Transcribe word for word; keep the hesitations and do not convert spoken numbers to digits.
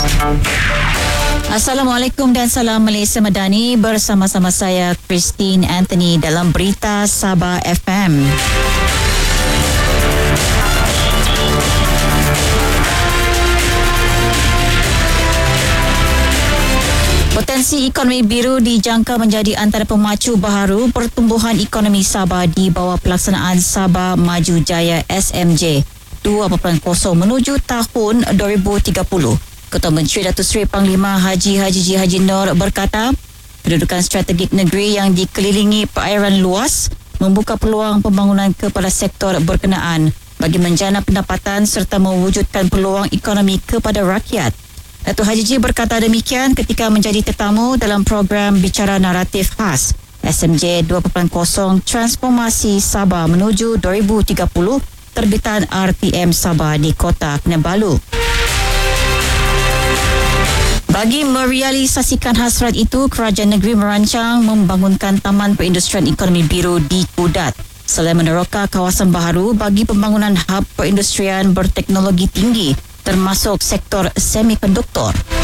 Assalamualaikum dan salam Malaysia Madani, bersama-sama saya Christine Anthony dalam Berita Sabah F M. Potensi ekonomi biru dijangka menjadi antara pemacu baharu pertumbuhan ekonomi Sabah di bawah pelaksanaan Sabah Maju Jaya S M J dua titik kosong menuju tahun dua ribu tiga puluh. Ketua Menteri Datuk Seri Panglima Haji Haji G. Haji Nur berkata, kedudukan strategik negeri yang dikelilingi perairan luas membuka peluang pembangunan kepada sektor berkenaan bagi menjana pendapatan serta mewujudkan peluang ekonomi kepada rakyat. Datuk Haji G berkata demikian ketika menjadi tetamu dalam program Bicara Naratif Khas S M J dua titik kosong Transformasi Sabah menuju dua ribu tiga puluh terbitan R T M Sabah di Kota Kinabalu. Bagi merealisasikan hasrat itu, kerajaan negeri merancang membangunkan Taman Perindustrian Ekonomi Biru di Kudat selain meneroka kawasan baharu bagi pembangunan hub perindustrian berteknologi tinggi termasuk sektor semikonduktor.